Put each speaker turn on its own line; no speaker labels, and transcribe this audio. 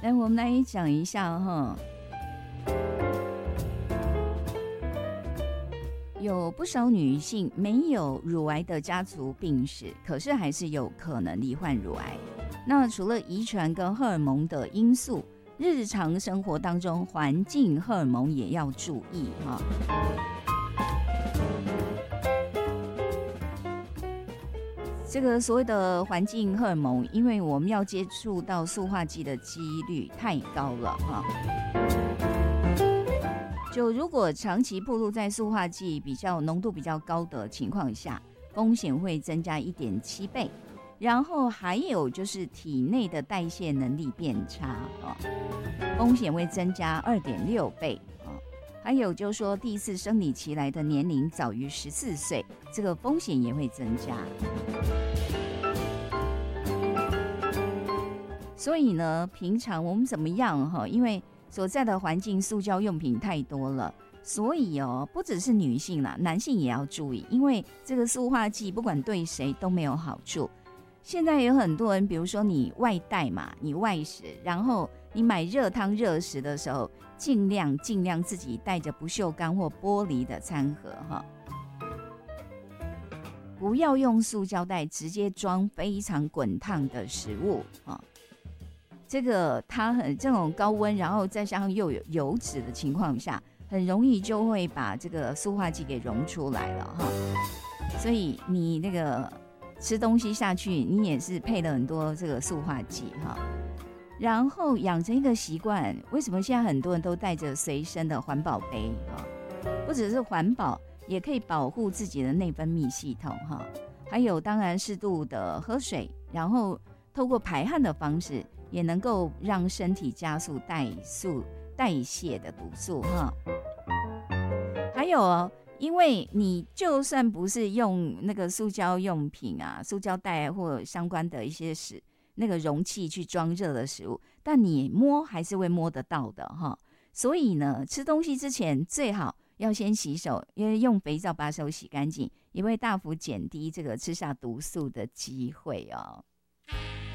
来，我们来讲一下哈。有不少女性没有乳癌的家族病史，可是还是有可能罹患乳癌。那除了遗传跟荷尔蒙的因素，日常生活当中环境荷尔蒙也要注意哈。这个所谓的环境荷尔蒙，因为我们要接触到塑化剂的几率太高了哈。就如果长期暴露在塑化剂浓度比较高的情况下，风险会增加 1.7 倍。然后还有就是体内的代谢能力变差，风险会增加 2.6 倍。还有就是说第一次生理期来的年龄早于14岁，这个风险也会增加。所以呢，平常我们怎么样？因为所在的环境塑胶用品太多了，所以不只是女性啦，男性也要注意，因为这个塑化剂不管对谁都没有好处。现在有很多人，比如说你外带嘛，你外食，然后你买热汤热食的时候，尽量自己带着不锈钢或玻璃的餐盒哈，不要用塑胶袋直接装非常滚烫的食物哈。这个它这种高温，然后再加上又有油脂的情况下，很容易就会把这个塑化剂给溶出来了哈。所以你那个吃东西下去，你也是配了很多这个塑化剂哈。然后养成一个习惯，为什么现在很多人都带着随身的环保杯哈？不只是环保，也可以保护自己的内分泌系统哈。还有当然适度的喝水，然后透过排汗的方式，也能够让身体加速代谢的毒素哈。还有因为你就算不是用那个塑胶用品啊、塑胶袋或相关的一些那个容器去装热的食物，但你摸还是会摸得到的哈。所以呢，吃东西之前最好要先洗手，因为用肥皂把手洗干净，也会大幅减低这个吃下毒素的机会哦。